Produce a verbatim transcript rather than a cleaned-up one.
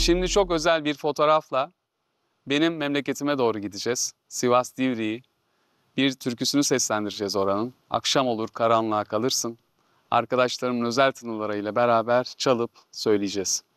Şimdi çok özel bir fotoğrafla benim memleketime doğru gideceğiz. Sivas Divriği. Bir türküsünü seslendireceğiz oranın. Akşam olur karanlığa kalırsın. Arkadaşlarımın özel tınılarıyla beraber çalıp söyleyeceğiz.